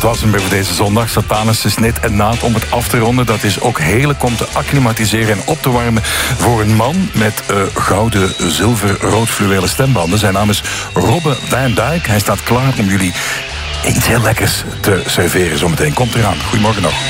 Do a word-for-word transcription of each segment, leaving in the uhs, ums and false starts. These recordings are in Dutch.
Dat was hem weer voor deze zondag. Satanus is net en naad om het af te ronden. Dat is ook heerlijk om te acclimatiseren en op te warmen voor een man met uh, gouden, zilver, rood fluwelen stembanden. Zijn naam is Robbe Van Dijk. Hij staat klaar om jullie iets heel lekkers te serveren zometeen. Komt eraan. Goedemorgen nog.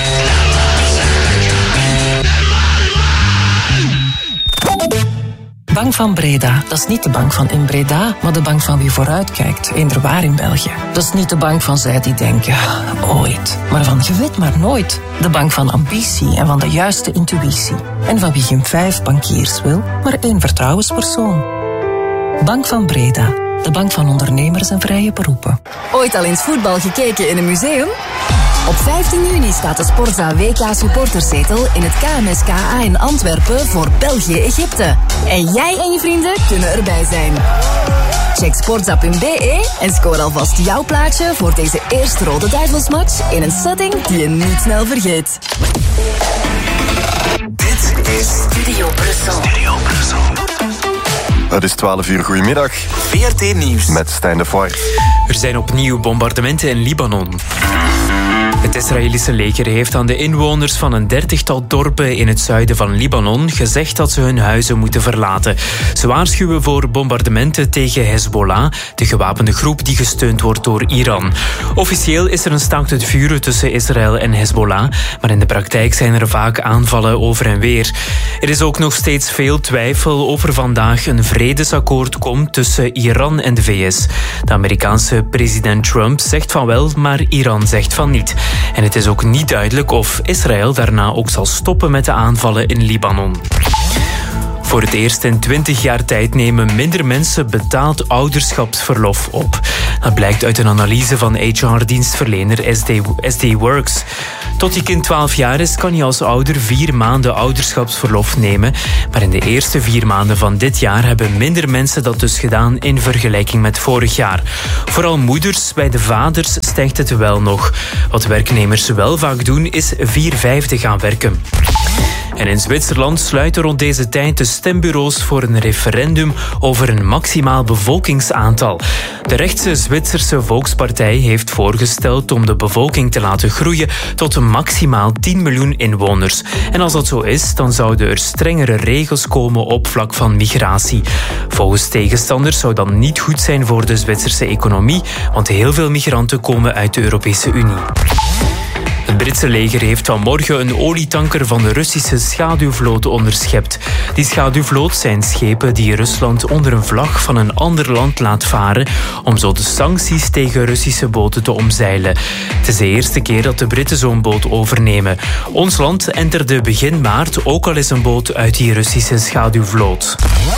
Bank van Breda. Dat is niet de bank van in Breda, maar de bank van wie vooruitkijkt. Eender waar in België. Dat is niet de bank van zij die denken, ooit. Maar van je weet maar nooit. De bank van ambitie en van de juiste intuïtie. En van wie geen vijf bankiers wil, maar één vertrouwenspersoon. Bank van Breda. De bank van ondernemers en vrije beroepen. Ooit al eens voetbal gekeken in een museum? Op vijftien juni staat de Sportza W K supporterszetel in het K M S K A in Antwerpen voor België-Egypte. En jij en je vrienden kunnen erbij zijn. Check sportza punt b e en scoor alvast jouw plaatje voor deze eerste Rode Duivelsmatch in een setting die je niet snel vergeet. Dit is Studio Brussel. Studio Brussel. Het is twaalf uur, goedemiddag. V R T Nieuws. Met Stijn de Voort. Er zijn opnieuw bombardementen in Libanon. Het Israëlische leger heeft aan de inwoners van een dertigtal dorpen in het zuiden van Libanon gezegd dat ze hun huizen moeten verlaten. Ze waarschuwen voor bombardementen tegen Hezbollah, de gewapende groep die gesteund wordt door Iran. Officieel is er een staakt het vuren tussen Israël en Hezbollah, maar in de praktijk zijn er vaak aanvallen over en weer. Er is ook nog steeds veel twijfel of er vandaag een vredesakkoord komt tussen Iran en de V S. De Amerikaanse president Trump zegt van wel, maar Iran zegt van niet. En het is ook niet duidelijk of Israël daarna ook zal stoppen met de aanvallen in Libanon. Voor het eerst in twintig jaar tijd nemen minder mensen betaald ouderschapsverlof op. Dat blijkt uit een analyse van H R-dienstverlener S D Works. Tot je kind twaalf jaar is, kan je als ouder vier maanden ouderschapsverlof nemen. Maar in de eerste vier maanden van dit jaar hebben minder mensen dat dus gedaan in vergelijking met vorig jaar. Vooral moeders, bij de vaders stijgt het wel nog. Wat werknemers wel vaak doen, is vier vijfde gaan werken. En in Zwitserland sluiten rond deze tijd de stembureaus voor een referendum over een maximaal bevolkingsaantal. De rechtse Zwitserse Volkspartij heeft voorgesteld om de bevolking te laten groeien tot maximaal tien miljoen inwoners. En als dat zo is, dan zouden er strengere regels komen op vlak van migratie. Volgens tegenstanders zou dat niet goed zijn voor de Zwitserse economie, want heel veel migranten komen uit de Europese Unie. Het Britse leger heeft vanmorgen een olietanker van de Russische schaduwvloot onderschept. Die schaduwvloot zijn schepen die Rusland onder een vlag van een ander land laat varen om zo de sancties tegen Russische boten te omzeilen. Het is de eerste keer dat de Britten zo'n boot overnemen. Ons land enterde begin maart ook al eens een boot uit die Russische schaduwvloot.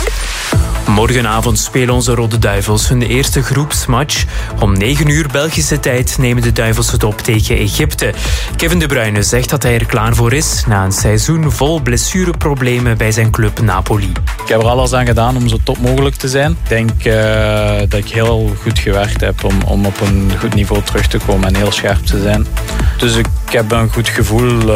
Morgenavond spelen onze Rode Duivels hun eerste groepsmatch. Om negen uur Belgische tijd nemen de Duivels het op tegen Egypte. Kevin De Bruyne zegt dat hij er klaar voor is na een seizoen vol blessureproblemen bij zijn club Napoli. Ik heb er alles aan gedaan om zo top mogelijk te zijn. Ik denk uh, dat ik heel goed gewerkt heb om, om op een goed niveau terug te komen en heel scherp te zijn. Dus ik heb een goed gevoel. Uh,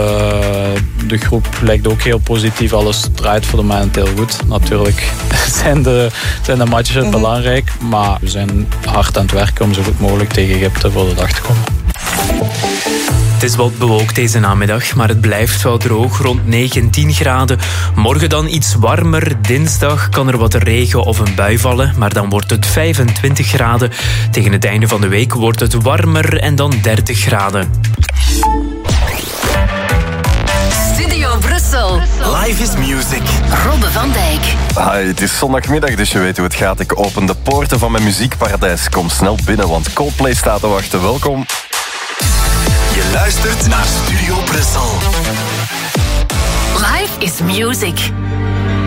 de groep lijkt ook heel positief. Alles draait voor de moment heel goed. Natuurlijk zijn de, zijn de matches mm-hmm. belangrijk. Maar we zijn hard aan het werken om zo goed mogelijk tegen Egypte voor de dag te komen. Het is wat bewolkt deze namiddag, maar het blijft wel droog, rond negen en tien graden. Morgen dan iets warmer. Dinsdag kan er wat regen of een bui vallen, maar dan wordt het vijfentwintig graden. Tegen het einde van de week wordt het warmer en dan dertig graden. Studio Brussel. Live is music. Robbe van Dijk. Hi, het is zondagmiddag, dus je weet hoe het gaat. Ik open de poorten van mijn muziekparadijs. Kom snel binnen, want Coldplay staat te wachten. Welkom. Je luistert naar Studio Brussel. Live is music.